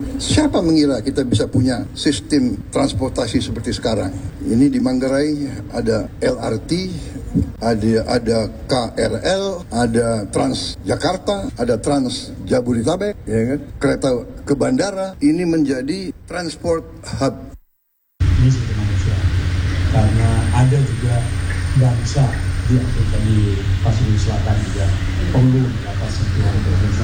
Siapa mengira kita bisa punya sistem transportasi seperti sekarang? Ini di Manggarai ada LRT, ada KRL, ada Transjakarta, ada Trans Jabodetabek, ya kan? Kereta ke bandara. Ini menjadi transport hub. Ini sebagai manusia, karena ada juga bangsa di Afrika, di Pasifik Selatan juga perlu mendapat sentuhan